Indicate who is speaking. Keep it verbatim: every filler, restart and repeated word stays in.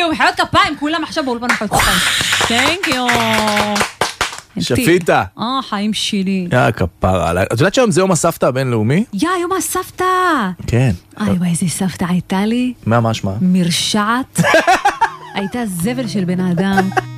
Speaker 1: יו, מחיאות כפיים, כולם עכשיו באולפן מחיאות כפיים. תנק יו.
Speaker 2: שפיטה.
Speaker 1: אה, חיים שלי.
Speaker 2: יא כפרה. את יודעת שהיום זה יום הסבתא הבינלאומי?
Speaker 1: יא, יום הסבתא.
Speaker 2: כן.
Speaker 1: איי, וואי, איזה סבתא הייתה לי.
Speaker 2: מה, מה, שמה?
Speaker 1: מרשעת. הייתה זבל של בן האדם.